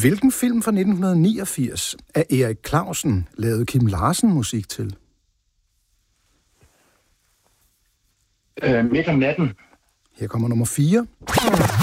Hvilken film fra 1989 af Erik Clausen lavede Kim Larsen musik til? Midt om natten. Her kommer nummer 4.